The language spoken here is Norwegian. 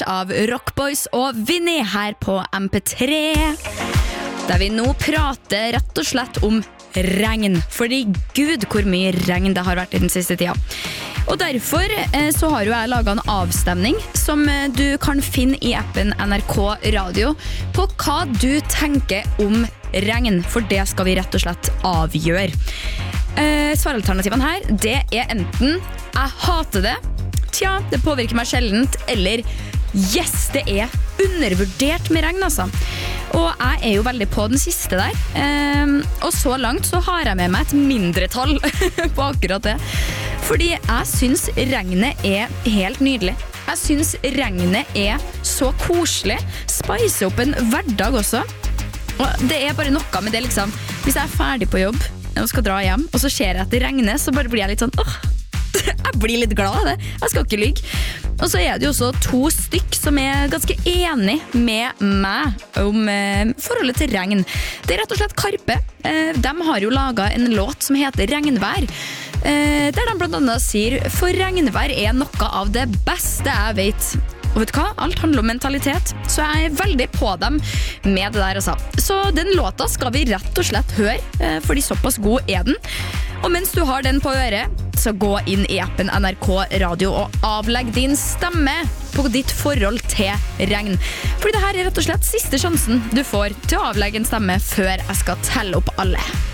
hørt av Rockboys og Vinny her på MP3, der vi nå prater rett og slett om regn, fordi gud hvor mye regn det har vært i den siste tida. Og derfor så har jo jeg laget en avstemning som du kan finne i appen NRK Radio på hva du tenker om regn, for det skal vi rett og slett avgjøre. Svaralternativene her, det er enten jeg hater det, tja, det påvirker meg sjeldent, eller yes, det er undervurdert med regn altså. Og jeg er jo veldig på den siste der, og så langt så har jeg med meg et mindretall på akkurat det. Fordi jeg synes regnet er helt nydelig. Jeg synes regnet er så koselig, spice opp en hverdag også. Og det er bare noe med det liksom, hvis jeg er ferdig på jobb og skal dra hjem, og så ser jeg at det regner, så bare blir jeg litt sånn, jeg blir litt glad av det. Jeg skal ikke lyge. Og så er det jo også 2 stykk som er ganske enig med meg om forholdet til regn. Det er rett og slett Karpe. De har jo laget en låt som heter Regnvær, der de blant annet sier for regnvær er noe av det beste jeg vet. Og vet du hva? Alt handler om mentalitet, så jeg er veldig på dem med det der altså. Så den låta skal vi rett og slett høre, fordi såpass god er den. Og mens du har den på øret, så gå inn i appen NRK Radio og avlegg din stemme på ditt forhold til regn. Fordi det her er rett og slett siste sjansen du får til å avlegge en stemme før jeg skal telle opp alle.